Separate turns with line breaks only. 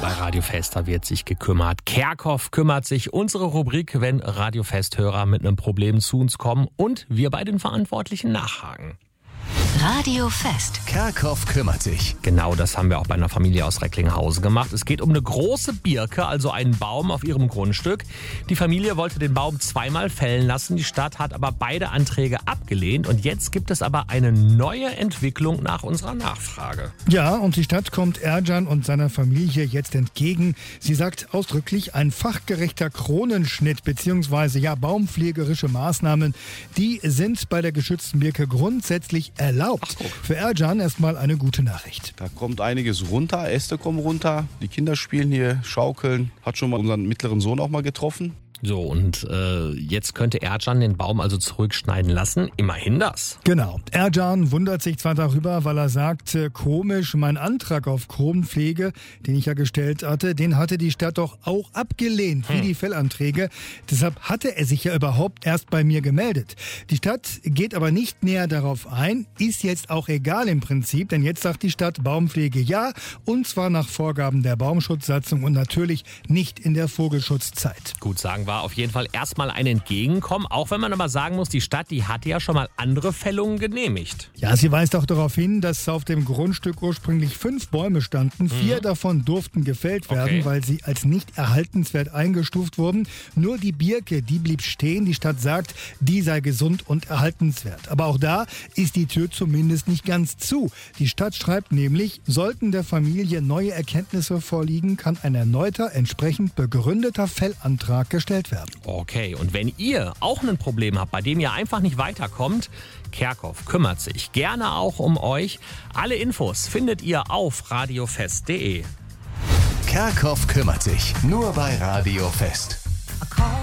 bei Radio Fest, da wird sich gekümmert. Kerkhoff kümmert sich, unsere Rubrik, wenn Radio Fest-Hörer mit einem Problem zu uns kommen und wir bei den Verantwortlichen nachhaken.
Radio Fest.
Kerkhoff kümmert sich.
Genau, das haben wir auch bei einer Familie aus Recklinghausen gemacht. Es geht um eine große Birke, also einen Baum auf ihrem Grundstück. Die Familie wollte den Baum zweimal fällen lassen. Die Stadt hat aber beide Anträge abgelehnt. Und jetzt gibt es aber eine neue Entwicklung nach unserer Nachfrage.
Ja, und die Stadt kommt Ercan und seiner Familie jetzt entgegen. Sie sagt ausdrücklich, ein fachgerechter Kronenschnitt bzw. baumpflegerische Maßnahmen, die sind bei der geschützten Birke grundsätzlich erlaubt. Für Ercan erstmal eine gute Nachricht.
Da kommt einiges runter, Äste kommen runter, die Kinder spielen hier, schaukeln. Hat schon mal unseren mittleren Sohn auch mal getroffen.
So, und jetzt könnte Ercan den Baum also zurückschneiden lassen. Immerhin das.
Genau. Ercan wundert sich zwar darüber, weil er sagt, komisch, mein Antrag auf Kronenpflege, den ich ja gestellt hatte, den hatte die Stadt doch auch abgelehnt, wie die Fellanträge. Deshalb hatte er sich ja überhaupt erst bei mir gemeldet. Die Stadt geht aber nicht näher darauf ein, ist jetzt auch egal im Prinzip, denn jetzt sagt die Stadt Baumpflege ja, und zwar nach Vorgaben der Baumschutzsatzung und natürlich nicht in der Vogelschutzzeit.
Gut, sagen wir auf jeden Fall erstmal ein Entgegenkommen, auch wenn man aber sagen muss, die Stadt, die hatte ja schon mal andere Fällungen genehmigt.
Ja, sie weist auch darauf hin, dass auf dem Grundstück ursprünglich 5 Bäume standen. 4 davon durften gefällt werden, weil sie als nicht erhaltenswert eingestuft wurden. Nur die Birke, die blieb stehen. Die Stadt sagt, die sei gesund und erhaltenswert. Aber auch da ist die Tür zumindest nicht ganz zu. Die Stadt schreibt nämlich, sollten der Familie neue Erkenntnisse vorliegen, kann ein erneuter, entsprechend begründeter Fällantrag gestellt werden.
Okay, und wenn ihr auch ein Problem habt, bei dem ihr einfach nicht weiterkommt, Kerkhoff kümmert sich gerne auch um euch. Alle Infos findet ihr auf radiofest.de.
Kerkhoff kümmert sich. Nur bei Radio Fest.